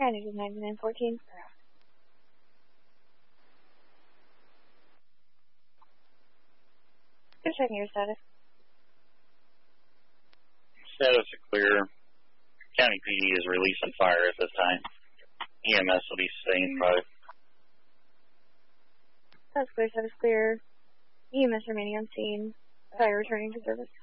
it is 9914. Just checking your status. Status is clear. County PD is releasing fire at this time. EMS will be staying by. Status clear, status clear. EMS remaining on scene. Fire returning to service.